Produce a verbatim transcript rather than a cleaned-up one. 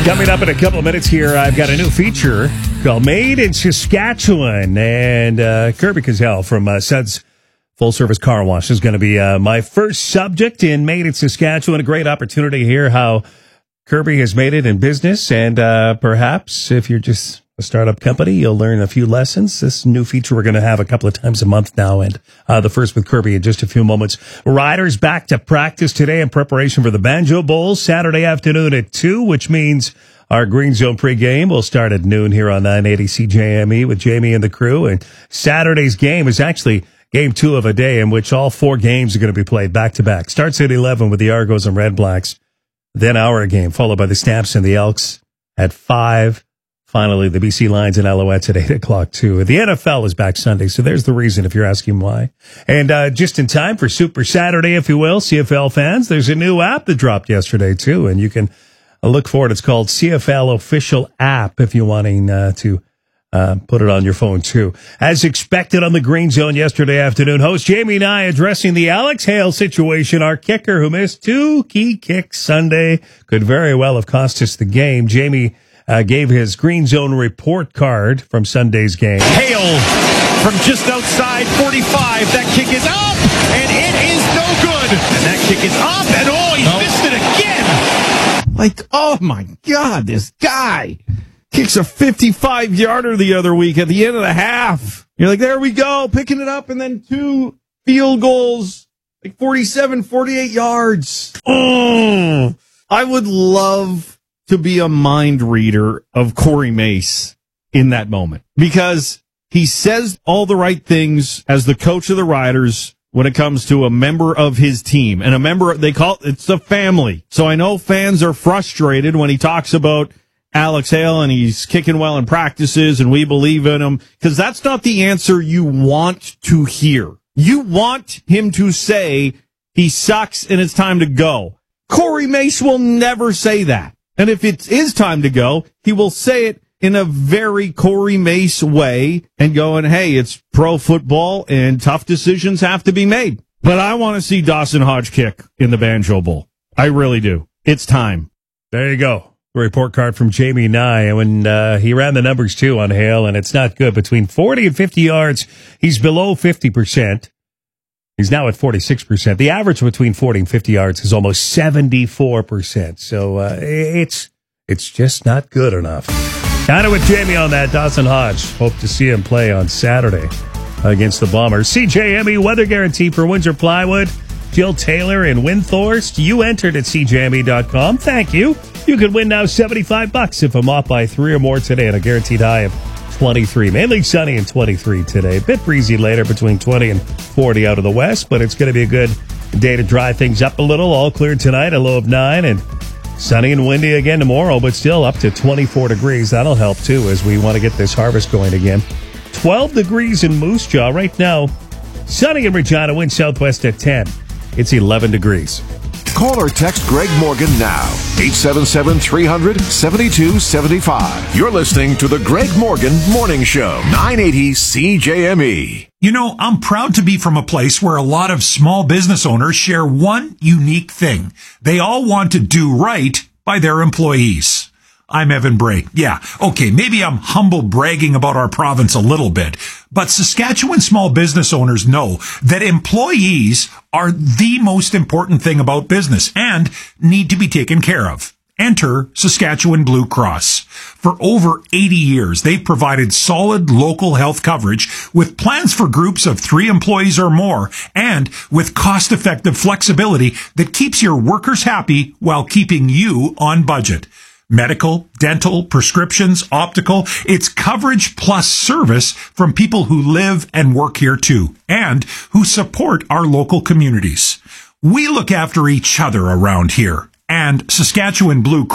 Coming up in a couple of minutes here, I've got a new feature called Made in Saskatchewan. And uh, Kirby Kazell from uh, Suds Full Service Car Wash is going to be uh, my first subject in Made in Saskatchewan. A great opportunity to hear how Kirby has made it in business. And uh, perhaps if you're just a startup company, you'll learn a few lessons. This new feature we're going to have a couple of times a month now. And uh, the first with Kirby in just a few moments. Riders back to practice today in preparation for the Banjo Bowl Saturday afternoon at two, which means our Green Zone pregame will start at noon here on nine eighty C J M E with Jamie and the crew. And Saturday's game is actually game two of a day in which all four games are going to be played back to back. Starts at eleven with the Argos and Red Blacks. Then our game, followed by the Stamps and the Elks at five. Finally, the B C Lions and Alouettes at eight o'clock, too. The N F L is back Sunday, so there's the reason if you're asking why. And uh, just in time for Super Saturday, if you will, C F L fans, there's a new app that dropped yesterday, too, and you can uh, look for it. It's called C F L Official App if you're wanting uh, to uh, put it on your phone, too. As expected on the Green Zone yesterday afternoon, host Jamie and I addressing the Alex Hale situation. Our kicker who missed two key kicks Sunday could very well have cost us the game. Jamie Uh, gave his Green Zone report card from Sunday's game. Hale from just outside forty-five. That kick is up, and it is no good. And that kick is up, and oh, he oh. missed it again. Like, oh my God, this guy kicks a fifty-five yarder the other week at the end of the half. You're like, there we go, picking it up, and then two field goals, like forty-seven, forty-eight yards. Oh, I would love to be a mind reader of Corey Mace in that moment, because he says all the right things as the coach of the Riders when it comes to a member of his team, and a member, they call it, it's a family. So I know fans are frustrated when he talks about Alex Hale and he's kicking well in practices and we believe in him, because that's not the answer you want to hear. You want him to say he sucks and it's time to go. Corey Mace will never say that. And if it is time to go, he will say it in a very Corey Mace way and going, hey, it's pro football and tough decisions have to be made. But I want to see Dawson Hodge kick in the Banjo Bowl. I really do. It's time. There you go. A report card from Jamie Nye. And when uh, he ran the numbers, too, on Hale, and it's not good. Between forty and fifty yards, he's below fifty percent. He's now at forty-six percent. The average between forty and fifty yards is almost seventy-four percent. So uh, it's it's just not good enough. Kind of with Jamie on that, Dawson Hodge. Hope to see him play on Saturday against the Bombers. C J M E weather guarantee for Windsor Plywood. Jill Taylor in Windthorst. You entered at C J M E dot com. Thank you. You could win now seventy-five bucks if I'm off by three or more today at a guaranteed high of twenty-three. Mainly sunny and twenty-three today. A bit breezy later between twenty and forty out of the west, but it's going to be a good day to dry things up a little. All clear tonight, a low of nine, and sunny and windy again tomorrow, but still up to twenty-four degrees. That'll help too as we want to get this harvest going again. twelve degrees in Moose Jaw right now. Sunny in Regina, wind southwest at ten. It's eleven degrees. Call or text Greg Morgan now. eight seven seven, three hundred, seventy-two seventy-five. You're listening to the Greg Morgan Morning Show. nine eighty C J M E. You know, I'm proud to be from a place where a lot of small business owners share one unique thing. They all want to do right by their employees. I'm Evan Bray. Yeah, okay, maybe I'm humble bragging about our province a little bit, but Saskatchewan small business owners know that employees are the most important thing about business and need to be taken care of. Enter Saskatchewan Blue Cross. For over eighty years, they've provided solid local health coverage with plans for groups of three employees or more and with cost-effective flexibility that keeps your workers happy while keeping you on budget. Medical, dental, prescriptions, optical, it's coverage plus service from people who live and work here too, and who support our local communities. We look after each other around here, and Saskatchewan Blue